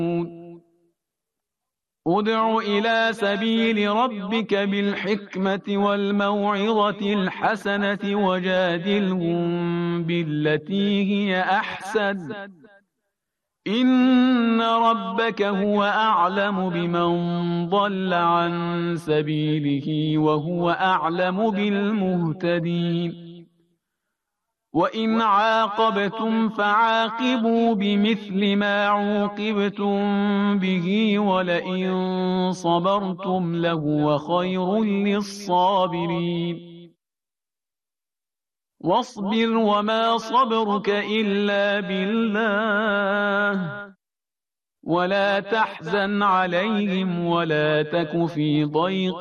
ادع إلى سبيل ربك بالحكمة والموعظة الحسنة وجادلهم بالتي هي أحسن إن ربك هو أعلم بمن ضل عن سبيله وهو أعلم بالمهتدين وإن عاقبتم فعاقبوا بمثل ما عوقبتم به ولئن صبرتم لهو خير للصابرين واصبر وما صبرك إلا بالله ولا تحزن عليهم ولا تك في ضيق